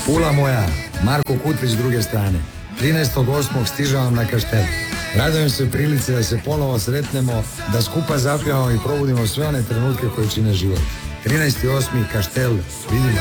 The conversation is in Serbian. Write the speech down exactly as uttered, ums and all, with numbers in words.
Pula moja, Marko Kutlić s druge strane. trinaestog osmog stižavam na Kaštel. Radujem se prilici da se ponovo sretnemo, da skupa zapjevamo i probudimo sve one trenutke koje čine život. trinaesti osmi Kaštel, vidimo